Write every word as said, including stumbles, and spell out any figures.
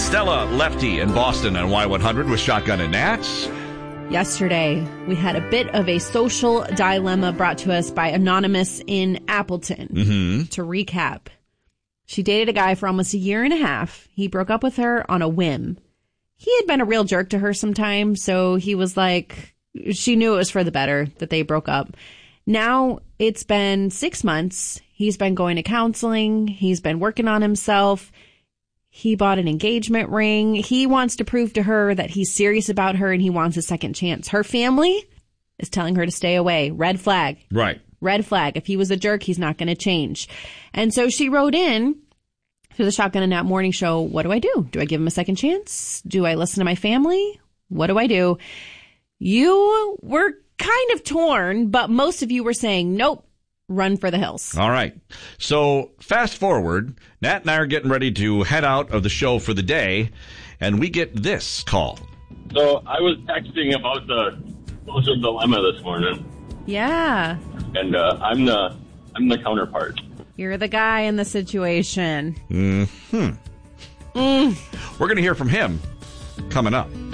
Stella, Lefty, in Boston on Y one hundred with Shotgun and Nats. Yesterday, we had a bit of a social dilemma brought to us by Anonymous in Appleton. Mm-hmm. To recap, she dated a guy for almost a year and a half. He broke up with her on a whim. He had been a real jerk to her sometimes, so he was like, she knew it was for the better that they broke up. Now it's been six months. He's been going to counseling. He's been working on himself. He bought an engagement ring. He wants to prove to her that he's serious about her and he wants a second chance. Her family is telling her to stay away. Red flag. Right. Red flag. If he was a jerk, he's not going to change. And so she wrote in to the Shotgun and Nat morning show. What do I do? Do I give him a second chance? Do I listen to my family? What do I do? You were kind of torn, but most of you were saying, nope. Run for the hills. All right. So fast forward, Nat and I are getting ready to head out of the show for the day, and we get this call. So I was texting about the social dilemma this morning. Yeah. And uh, I'm the I'm the counterpart. You're the guy in the situation. Mm-hmm. Mm. We're going to hear from him coming up.